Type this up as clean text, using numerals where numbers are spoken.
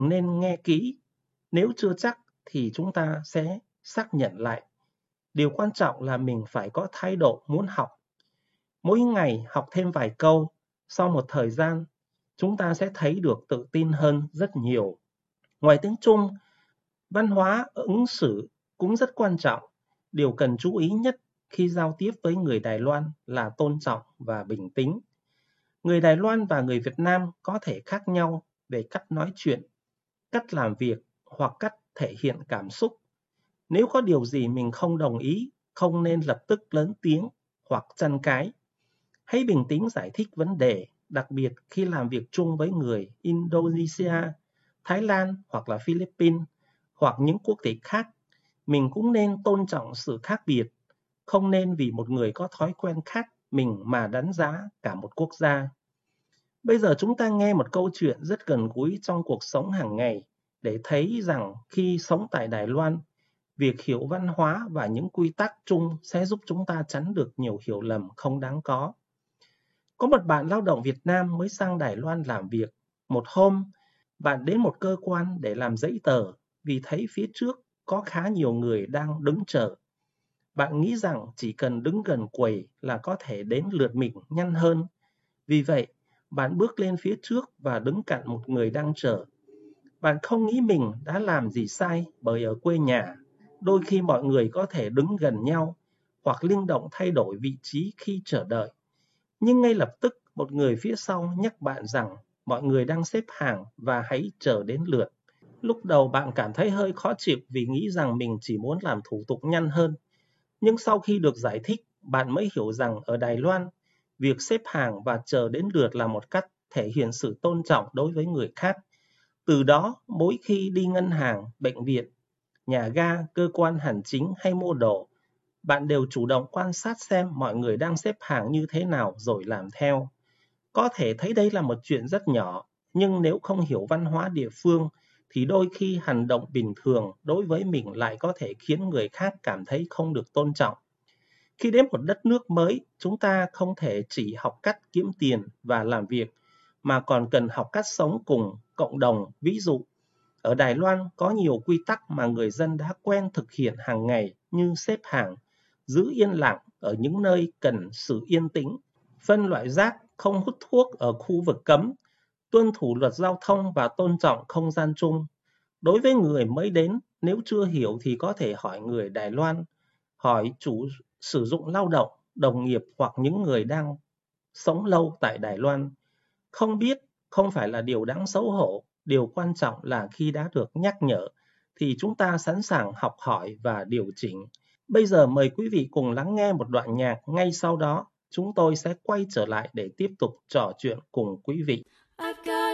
nên nghe kỹ. Nếu chưa chắc thì chúng ta sẽ xác nhận lại. Điều quan trọng là mình phải có thái độ muốn học. Mỗi ngày học thêm vài câu, sau một thời gian, chúng ta sẽ thấy được tự tin hơn rất nhiều. Ngoài tiếng Trung, văn hóa ứng xử cũng rất quan trọng. Điều cần chú ý nhất khi giao tiếp với người Đài Loan là tôn trọng và bình tĩnh. Người Đài Loan và người Việt Nam có thể khác nhau về cách nói chuyện, cách làm việc hoặc cách thể hiện cảm xúc. Nếu có điều gì mình không đồng ý, không nên lập tức lớn tiếng hoặc tranh cãi. Hãy bình tĩnh giải thích vấn đề, đặc biệt khi làm việc chung với người Indonesia, Thái Lan hoặc là Philippines hoặc những quốc tịch khác. Mình cũng nên tôn trọng sự khác biệt, không nên vì một người có thói quen khác mình mà đánh giá cả một quốc gia. Bây giờ chúng ta nghe một câu chuyện rất gần gũi trong cuộc sống hàng ngày để thấy rằng khi sống tại Đài Loan, việc hiểu văn hóa và những quy tắc chung sẽ giúp chúng ta tránh được nhiều hiểu lầm không đáng có. Có một bạn lao động Việt Nam mới sang Đài Loan làm việc. Một hôm, bạn đến một cơ quan để làm giấy tờ vì thấy phía trước có khá nhiều người đang đứng chờ. Bạn nghĩ rằng chỉ cần đứng gần quầy là có thể đến lượt mình nhanh hơn. Vì vậy, bạn bước lên phía trước và đứng cạnh một người đang chờ. Bạn không nghĩ mình đã làm gì sai bởi ở quê nhà, đôi khi mọi người có thể đứng gần nhau hoặc linh động thay đổi vị trí khi chờ đợi. Nhưng ngay lập tức một người phía sau nhắc bạn rằng mọi người đang xếp hàng và hãy chờ đến lượt. Lúc đầu bạn cảm thấy hơi khó chịu vì nghĩ rằng mình chỉ muốn làm thủ tục nhanh hơn. Nhưng sau khi được giải thích, bạn mới hiểu rằng ở Đài Loan, việc xếp hàng và chờ đến lượt là một cách thể hiện sự tôn trọng đối với người khác. Từ đó, mỗi khi đi ngân hàng, bệnh viện, nhà ga, cơ quan hành chính hay mua đồ, bạn đều chủ động quan sát xem mọi người đang xếp hàng như thế nào rồi làm theo. Có thể thấy đây là một chuyện rất nhỏ, nhưng nếu không hiểu văn hóa địa phương thì đôi khi hành động bình thường đối với mình lại có thể khiến người khác cảm thấy không được tôn trọng. Khi đến một đất nước mới, chúng ta không thể chỉ học cách kiếm tiền và làm việc, mà còn cần học cách sống cùng cộng đồng. Ví dụ, ở Đài Loan có nhiều quy tắc mà người dân đã quen thực hiện hàng ngày như xếp hàng, giữ yên lặng ở những nơi cần sự yên tĩnh, phân loại rác, không hút thuốc ở khu vực cấm, tuân thủ luật giao thông và tôn trọng không gian chung. Đối với người mới đến, nếu chưa hiểu thì có thể hỏi người Đài Loan, hỏi chủ sử dụng lao động, đồng nghiệp hoặc những người đang sống lâu tại Đài Loan. Không biết không phải là điều đáng xấu hổ, điều quan trọng là khi đã được nhắc nhở thì chúng ta sẵn sàng học hỏi và điều chỉnh. Bây giờ mời quý vị cùng lắng nghe một đoạn nhạc, ngay sau đó chúng tôi sẽ quay trở lại để tiếp tục trò chuyện cùng quý vị.